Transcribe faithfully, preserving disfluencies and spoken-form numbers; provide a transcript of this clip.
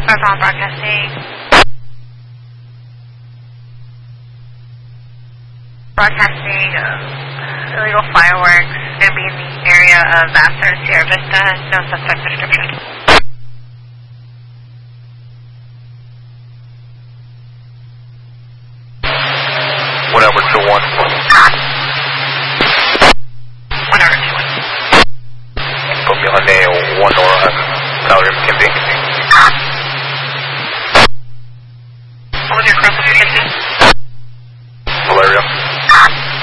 Five broadcasting. Broadcasting uh, illegal fireworks. Going to be in the area of Vassar, Sierra Vista. No suspect description. One over two one. One over two one. Put me on a one or uh, Valerie McKenzie.